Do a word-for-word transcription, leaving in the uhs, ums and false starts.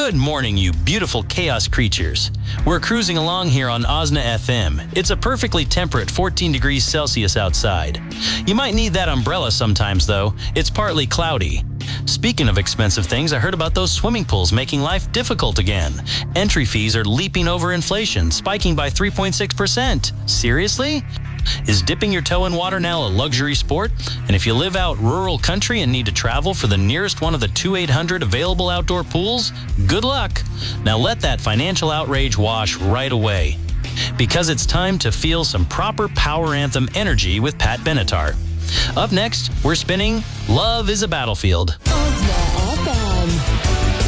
Good morning, you beautiful chaos creatures. We're cruising along here on Osna F M. It's a perfectly temperate fourteen degrees Celsius outside. You might need that umbrella sometimes, though. It's partly cloudy. Speaking of expensive things, I heard about those swimming pools making life difficult again. Entry fees are leaping over inflation, spiking by three point six percent. Seriously? Is dipping your toe in water now a luxury sport? And if you live out rural country and need to travel for the nearest one of the two eight hundred available outdoor pools, good luck. Now let that financial outrage wash right away. Because it's time to feel some proper power anthem energy with Pat Benatar. Up next, we're spinning Love is a Battlefield.